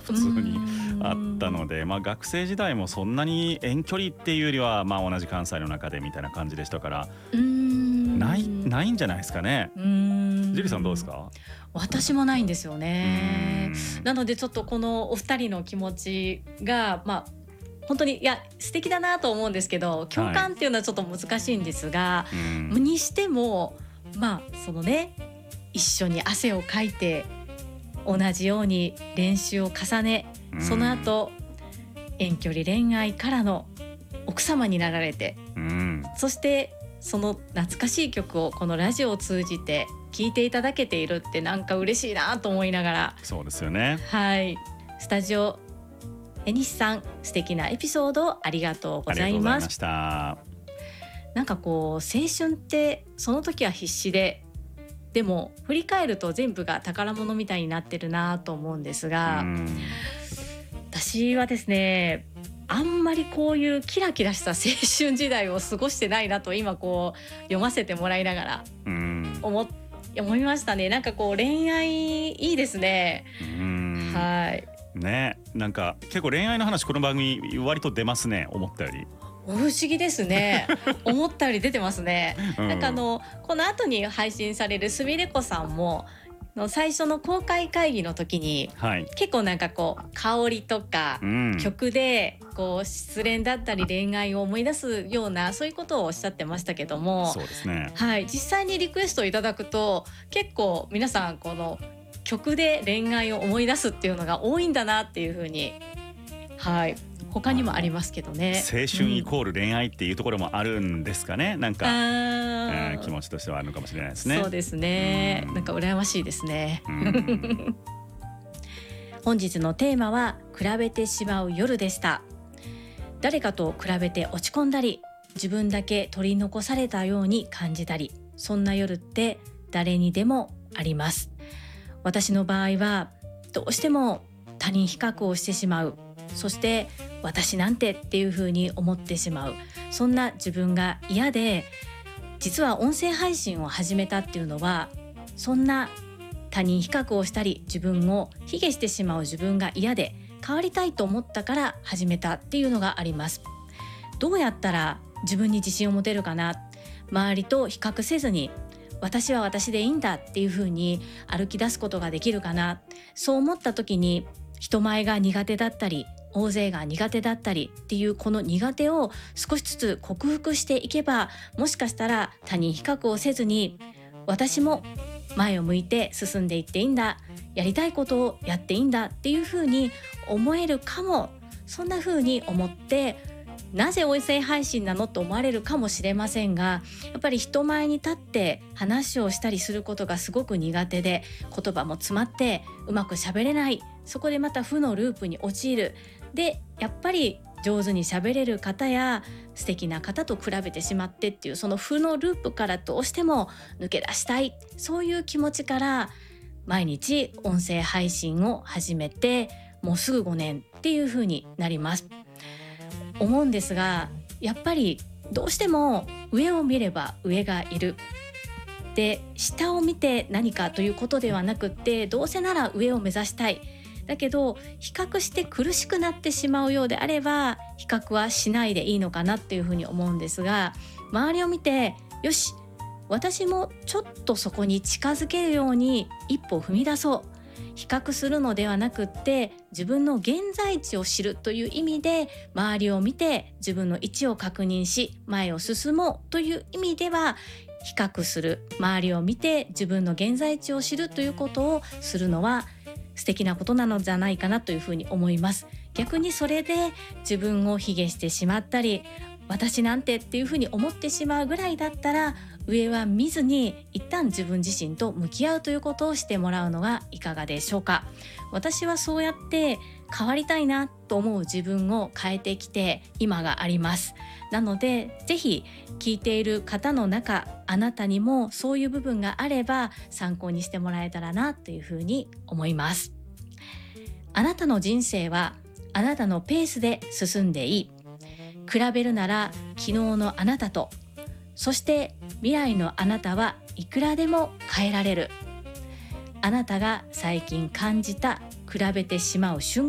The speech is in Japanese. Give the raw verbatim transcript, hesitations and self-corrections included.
普通にあったので、まあ、学生時代もそんなに遠距離っていうよりは、まあ、同じ関西の中でみたいな感じでしたから、 うーんない、ないんじゃないですかね。 うーんジュリさんどうですか？ 私もないんですよね。 うーんなのでちょっとこのお二人の気持ちがまあ本当にいや素敵だなと思うんですけど、共感っていうのはちょっと難しいんですが、 うんにしてもまあそのね一緒に汗をかいて同じように練習を重ね、その後遠距離恋愛からの奥様になられて、 うんそしてその懐かしい曲をこのラジオを通じて聴いていただけているってなんか嬉しいなと思いながら、 そうですよね。 はいスタジオえにしさん素敵なエピソードありがとうございます。 ありがとうございました。 なんかこう青春ってその時は必死で、でも振り返ると全部が宝物みたいになってるなと思うんですが、 うん私はですねあんまりこういうキラキラした青春時代を過ごしてないなと今こう読ませてもらいながらうん思っ思いましたね。なんかこう恋愛いいですね。 うんはいね、なんか結構恋愛の話この番組割と出ますね、思ったより。 不思議ですね思ったより出てますね。 うんなんかあのこの後に配信されるすみれこさんもの最初の公開会議の時にはい結構なんかこう香りとかうん曲でこう失恋だったり恋愛を思い出すようなそういうことをおっしゃってましたけども、 そうですね。 はい、実際にリクエストをいただくと結構皆さんこの曲で恋愛を思い出すっていうのが多いんだなっていうふうに、はい他にもありますけどね。 青春イコール恋愛っていうところもあるんですかね、なんか、 あえーー気持ちとしてはあるのかもしれないですね。 そうですね。 うんなんか羨ましいですね。 うん本日のテーマは比べてしまう夜でした。誰かと比べて落ち込んだり、自分だけ取り残されたように感じたり、そんな夜って誰にでもあります。私の場合はどうしても他人比較をしてしまう、そして私なんてっていう風に思ってしまう、そんな自分が嫌で、実は音声配信を始めたっていうのはそんな他人比較をしたり自分を卑下してしまう自分が嫌で変わりたいと思ったから始めたっていうのがあります。どうやったら自分に自信を持てるかな、周りと比較せずに私は私でいいんだっていう風に歩き出すことができるかな、そう思った時に人前が苦手だったり大勢が苦手だったりっていうこの苦手を少しずつ克服していけば、もしかしたら他人比較をせずに私も前を向いて進んでいっていいんだ、やりたいことをやっていいんだっていう風に思えるかも、そんな風に思って、なぜ音声配信なのと思われるかもしれませんが、やっぱり人前に立って話をしたりすることがすごく苦手で、言葉も詰まってうまく喋れない、そこでまた負のループに陥る。でやっぱり上手に喋れる方や素敵な方と比べてしまってっていうその負のループからどうしても抜け出したい、そういう気持ちから毎日音声配信を始めてもうすぐごねんっていう風になります。思うんですが、やっぱりどうしても上を見れば上がいる、で下を見て何かということではなくって、どうせなら上を目指したい、だけど比較して苦しくなってしまうようであれば比較はしないでいいのかなっていうふうに思うんですが、周りを見てよし私もちょっとそこに近づけるように一歩踏み出そう、比較するのではなくって自分の現在地を知るという意味で周りを見て自分の位置を確認し前を進もうという意味では、比較する、周りを見て自分の現在地を知るということをするのは素敵なことなのじゃないかなというふうに思います。逆にそれで自分を卑下してしまったり私なんてっていうふうに思ってしまうぐらいだったら、上は見ずに一旦自分自身と向き合うということをしてもらうのがいかがでしょうか。私はそうやって変わりたいなと思う自分を変えてきて今があります。なのでぜひ聞いている方の中、あなたにもそういう部分があれば参考にしてもらえたらなというふうに思います。あなたの人生はあなたのペースで進んでいい。比べるなら昨日のあなたと、そして未来のあなたはいくらでも変えられる。あなたが最近感じた比べてしまう瞬間